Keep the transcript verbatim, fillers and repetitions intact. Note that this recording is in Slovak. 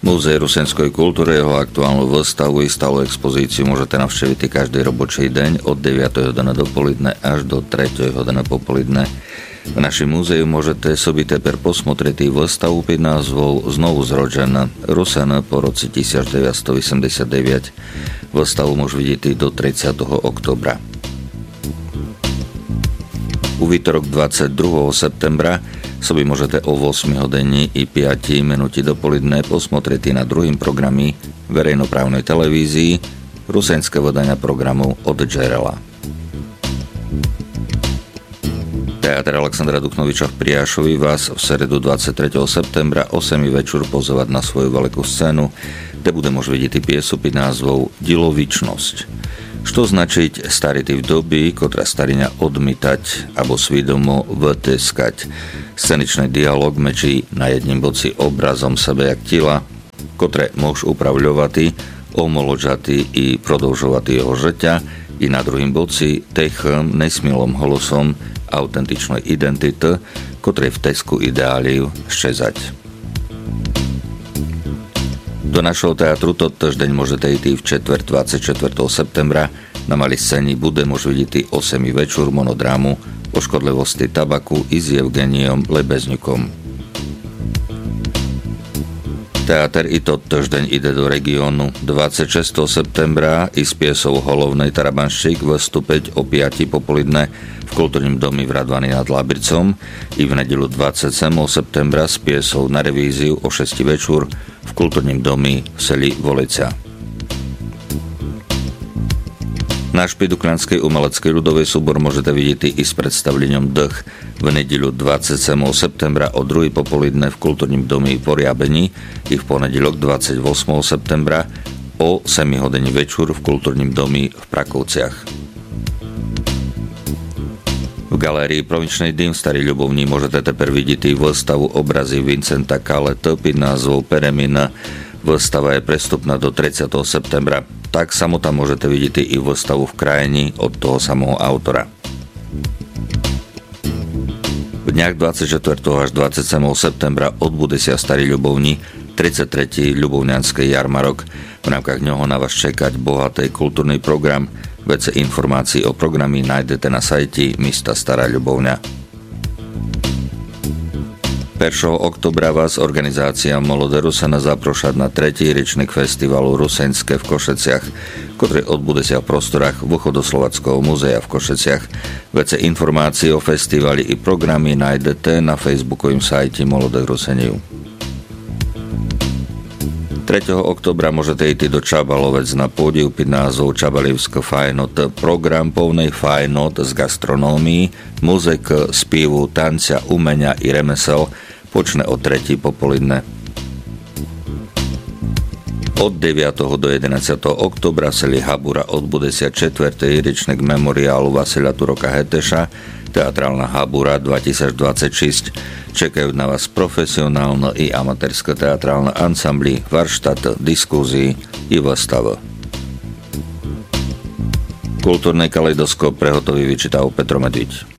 Múzeum rusenskej kultúry, jeho aktuálnu výstavu i stálu expozíciu môžete navštíviť každý robočí deň od deviatej hodiny dopoledne až do tretej hodiny popoludne. V našom múzeu môžete sobi teper posmotriť výstavu pod názvou Znovu zrođen Rusen po roci devätnásťstoosemdesiatdeväť. Výstavu môžete vidieť do tridsiateho októbra. U vítorok dvadsiateho druhého septembra sobi môžete o ôsmej hodine i päť minúty dopoledne posmotriť na druhým programe verejnoprávnej televízii rusenské vydania programu od Džerela. Teatr Alexandra Duchnoviča v Priášovi vás v stredu dvadsiateho tretieho septembra o osem večer pozovať na svoju veľkú scénu, kde bude môcť vidieť piesu pod názvou Dilovičnosť. Što značiť starity v doby, kotra stariňa odmítať alebo svidomo vteskať. Sceničný dialog mečí na jedním boci obrazom sebe jak tila, kotre môž upravľovati, omoložati i prodlžovati jeho žeťa, i na druhým boci techom, nesmilom holosom autentičnej identity, kotre v tesku ideáliu ščezať. Do našho teatru toto deň môžete ísť v četvrť dvadsiateho štvrtého septembra. Na malej scéni bude môž vidieť o osem večer monodrámu o škodlivosti tabaku i s Evgeniom Lebezňukom. Teatr i toto deň ide do regiónu. dvadsiateho šiesteho septembra i s piesou Holovnej Tarabanščík vystúpiť o piatej popoludne v kultúrnym domi v Radvani nad Lábricom i v nedeľu dvadsiateho siedmeho septembra s piesou Na revíziu o šiestej večer v kultúrnym domi v seli Volica. Náš Pidukľanský umelecký ľudový súbor môžete vidieť i s predstavlením Dých v nedeľu dvadsiateho siedmeho septembra o druhej popoludne v kultúrnym domi v Poriabení i v ponedeľok dvadsiateho ôsmeho septembra o osem hodín večer v kultúrnym domi v Prakovciach. V galérii Provinčnej dým v Starý Ľubovni môžete teper vidieť výstavu obrazy Vincenta Kaleta pod názvou Peremina. Výstava je prestupná do tridsiateho septembra. Tak samo tam môžete vidieť i výstavu v krajini od toho samého autora. V dňach dvadsiateho štvrtého až dvadsiateho siedmeho septembra odbude sa v Starý Ľubovni tridsiaty tretí Ľubovňanský jarmarok. V rámkach ňoho na vás čekať bohatý kultúrny program. Vece informácií o programy nájdete na sajti Mista Stará Ľubovňa. prvého októbra vás organizácia Molodé Rusena zaprošať na tretí ročník festivalu Rusenské v Košeciach, ktorý odbude sa v prostorách Východoslovackého múzea v Košeciach. Vece informácií o festivali i programy nájdete na facebookovým sajte Molodé Ruseniu. tretieho októbra môžete ísť do Čabalovec na pódiu pod názvou Čabalivsko fajnot. Program plnej fajnot z gastronómii, muzik, spievu, tancia, umenia i remesel počne o tretej popoludne. Od deviateho do jedenásteho októbra seli Habura odbude sa štvrtý ročník memoriálu Vasila Turoka Heteša, Teatrálna Habura dvetisícdvadsaťšesť. Čekajú na vás profesionálne i amatérske teatrálne ansambly, varštát, diskuzii i výstava. Kultúrny kaleidoskop prehotový vyčítal Petro Medvič.